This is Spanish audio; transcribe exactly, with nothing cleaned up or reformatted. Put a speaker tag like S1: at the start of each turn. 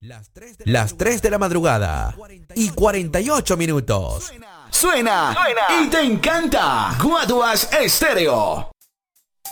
S1: Las tres de la madrugada y cuarenta y ocho minutos.
S2: Suena, Suena y te encanta. Guaduas Estéreo.